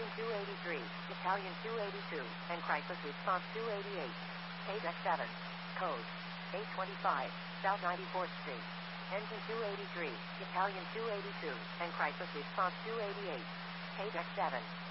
283, Italian 282, and Crisis Response 288. Page X7. Code 825, South 94th Street. Engine 283, Italian 282, and Crisis Response 288. Page X7.